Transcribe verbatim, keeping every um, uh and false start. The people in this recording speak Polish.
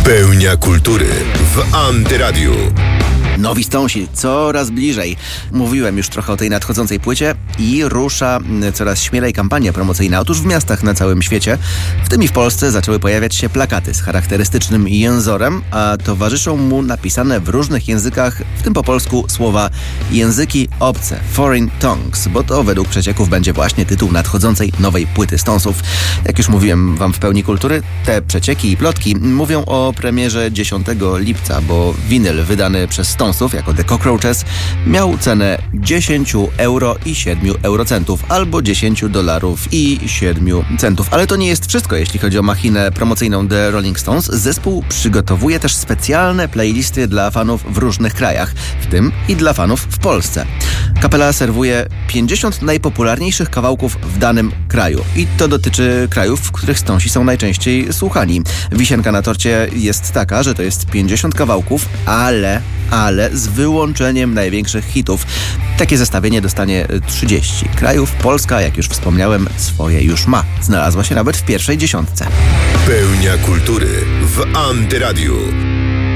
Pełnia kultury w Antyradiu. Nowi Stonesi coraz bliżej. Mówiłem już trochę o tej nadchodzącej płycie i rusza coraz śmielej kampania promocyjna. Otóż w miastach na całym świecie, w tym i w Polsce, zaczęły pojawiać się plakaty z charakterystycznym jęzorem, a towarzyszą mu napisane w różnych językach, w tym po polsku, słowa języki obce, foreign tongues, bo to według przecieków będzie właśnie tytuł nadchodzącej nowej płyty Stonesów. Jak już mówiłem wam w Pełni Kultury, te przecieki i plotki mówią o premierze dziesiątego lipca, bo winyl wydany przez Stonesów jako The Cockroaches miał cenę dziesięć euro i siedem eurocentów, albo dziesięć dolarów i siedem centów. Ale to nie jest wszystko, jeśli chodzi o machinę promocyjną The Rolling Stones. Zespół przygotowuje też specjalne playlisty dla fanów w różnych krajach, w tym i dla fanów w Polsce. Kapela serwuje pięćdziesiąt najpopularniejszych kawałków w danym kraju. I to dotyczy krajów, w których Stonesi są najczęściej słuchani. Wisienka na torcie jest taka, że to jest pięćdziesiąt kawałków, ale, ale z wyłączeniem największych hitów. Takie zestawienie dostanie trzydzieści krajów. Polska, jak już wspomniałem, swoje już ma. Znalazła się nawet w pierwszej dziesiątce. Pełnia kultury w Antyradiu.